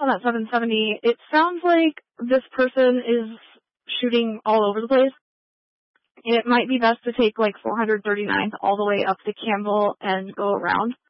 on that 770, it sounds like this person is shooting all over the place. It might be best to take like 439th all the way up to Campbell and go around.